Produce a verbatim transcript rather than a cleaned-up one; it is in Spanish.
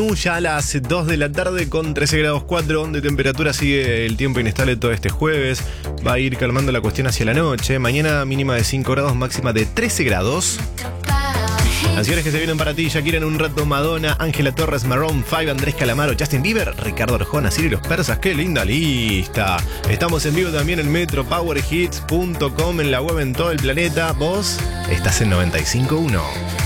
Ya a las dos de la tarde con trece grados cuatro de temperatura. Sigue el tiempo inestable todo este jueves. Va a ir calmando la cuestión hacia la noche. Mañana mínima de cinco grados, máxima de trece grados. Canciones que se vienen para ti: Shakira en un rato, Madonna, Ángela Torres, Maroon cinco, Andrés Calamaro, Justin Bieber, Ricardo Arjona, Siri y los Persas. ¡Qué linda lista! Estamos en vivo también en metro power hits punto com, en la web en todo el planeta. Vos estás en noventa y cinco punto uno.